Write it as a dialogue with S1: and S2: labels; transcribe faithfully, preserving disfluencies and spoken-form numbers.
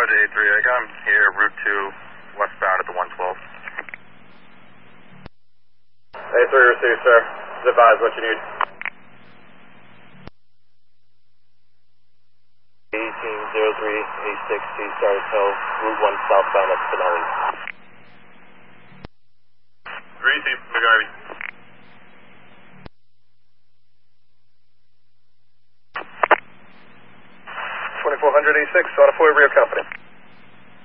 S1: Roger, eight three. I got him here, Route two, westbound at the one twelve.
S2: eight three received, sir. Advise what you need.
S3: eighteen oh three, A six, T-Stars Hill, Route one southbound at Spinelli.
S1: Receive, McGarvey.
S2: twenty-four hundred A six, on a four rear company.